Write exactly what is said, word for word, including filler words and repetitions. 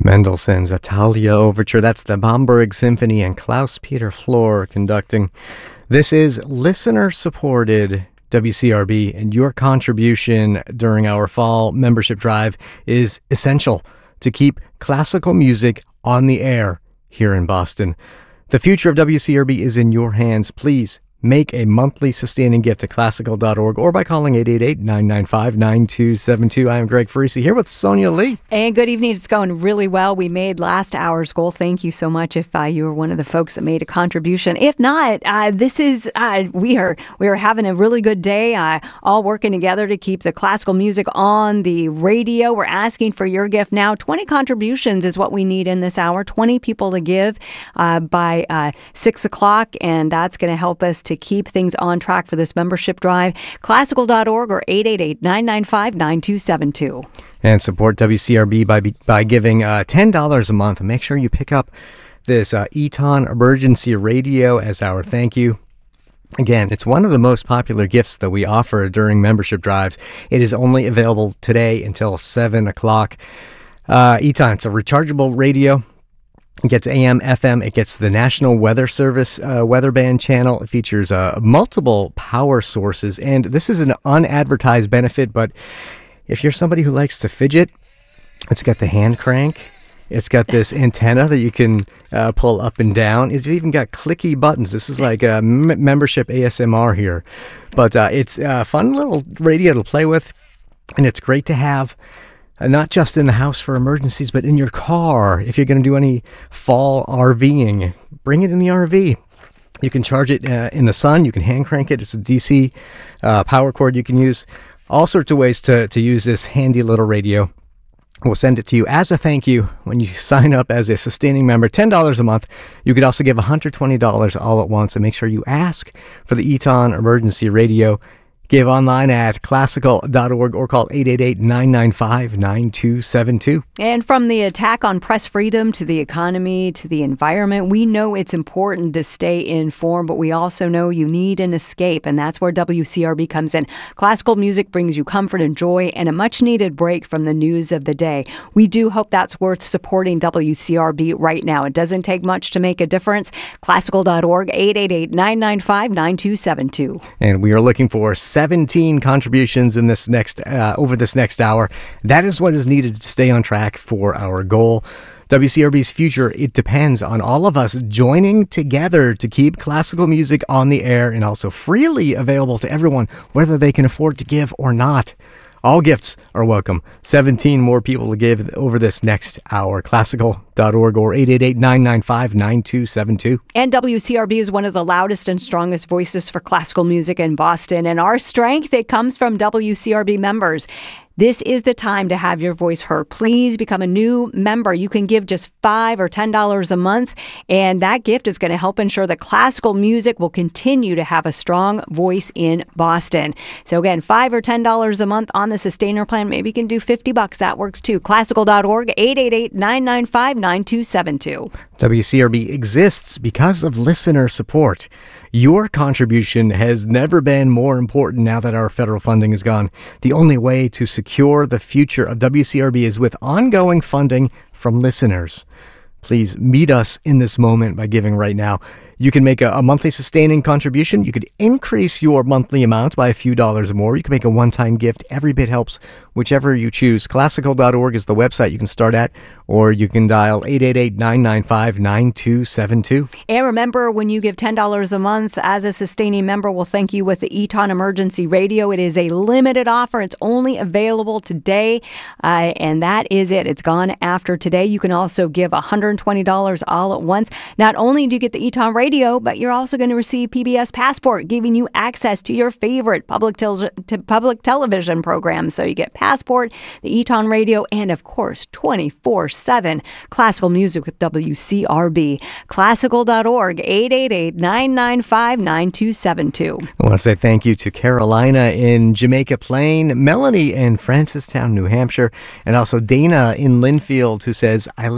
Mendelssohn's Italia Overture. That's the Bamberg Symphony and Klaus-Peter Flor conducting. This is listener-supported W C R B, and your contribution during our fall membership drive is essential to keep classical music on the air here in Boston. The future of W C R B is in your hands. Please make a monthly sustaining gift to classical dot org or by calling eight eight eight, nine nine five, nine two seven two. I am Greg Farisi here with Sonia Lee. And good evening. It's going really well. We made last hour's goal. Thank you so much if uh, you were one of the folks that made a contribution. If not, uh, this is, uh, we are we are having a really good day, uh, all working together to keep the classical music on the radio. We're asking for your gift now. twenty contributions is what we need in this hour. twenty people to give uh, by uh, six o'clock, and that's going to help us to keep things on track for this membership drive. classical dot org or eight eight eight, nine nine five, nine two seven two. And support W C R B by by giving uh, ten dollars a month. Make sure you pick up this uh, Eton Emergency Radio as our thank you. Again, it's one of the most popular gifts that we offer during membership drives. It is only available today until seven o'clock. Uh, Eton, it's a rechargeable radio. It gets A M, F M. It gets the National Weather Service uh, weather band channel. It features uh, multiple power sources. And this is an unadvertised benefit, but if you're somebody who likes to fidget, it's got the hand crank. It's got this antenna that you can uh, pull up and down. It's even got clicky buttons. This is like a m- membership A S M R here. But uh, it's a fun little radio to play with, and it's great to have. Uh, not just in the house for emergencies, but in your car. If you're going to do any fall RVing, bring it in the R V. You can charge it uh, in the sun. You can hand crank it. It's a D C uh, power cord you can use. All sorts of ways to, to use this handy little radio. We'll send it to you as a thank you when you sign up as a sustaining member, ten dollars a month. You could also give one hundred twenty dollars all at once, and make sure you ask for the Eton Emergency Radio. Give online at classical dot org or call eight eight eight, nine nine five, nine two seven two. And from the attack on press freedom to the economy to the environment, we know it's important to stay informed, but we also know you need an escape, and that's where W C R B comes in. Classical music brings you comfort and joy and a much-needed break from the news of the day. We do hope that's worth supporting W C R B right now. It doesn't take much to make a difference. classical dot org, eight eight eight, nine nine five, nine two seven two. And we are looking for seventeen contributions in this next uh, over this next hour. That is what is needed to stay on track for our goal. W C R B's future, it depends on all of us joining together to keep classical music on the air and also freely available to everyone, whether they can afford to give or not. All gifts are welcome. seventeen more people to give over this next hour. classical dot org or eight eight eight, nine nine five, nine two seven two. And W C R B is one of the loudest and strongest voices for classical music in Boston. And our strength, it comes from W C R B members. This is the time to have your voice heard. Please become a new member. You can give just five or ten dollars a month, and that gift is going to help ensure that classical music will continue to have a strong voice in Boston. So again, five or ten dollars a month on the Sustainer plan. Maybe you can do fifty bucks. That works too. classical dot org, eight eight eight, nine nine five, nine two seven two. W C R B exists because of listener support. Your contribution has never been more important now that our federal funding is gone. The only way to secure the future of W C R B is with ongoing funding from listeners. Please meet us in this moment by giving right now. You can make a, a monthly sustaining contribution. You could increase your monthly amount by a few dollars more. You can make a one-time gift. Every bit helps, whichever you choose. classical dot org is the website you can start at, or you can dial eight eight eight, nine nine five, nine two seven two. And remember, when you give ten dollars a month as a sustaining member, we'll thank you with the Eton Emergency Radio. It is a limited offer. It's only available today, uh, and that is it. It's gone after today. You can also give one hundred twenty dollars all at once. Not only do you get the Eton Radio, Radio, but you're also going to receive P B S Passport, giving you access to your favorite public tel- to public television programs. So you get Passport, the Eton Radio, and of course, twenty-four seven classical music with W C R B. classical dot org, eight eight eight, nine nine five, nine two seven two. I want to say thank you to Carolina in Jamaica Plain, Melanie in Francistown, New Hampshire, and also Dana in Linfield, who says, I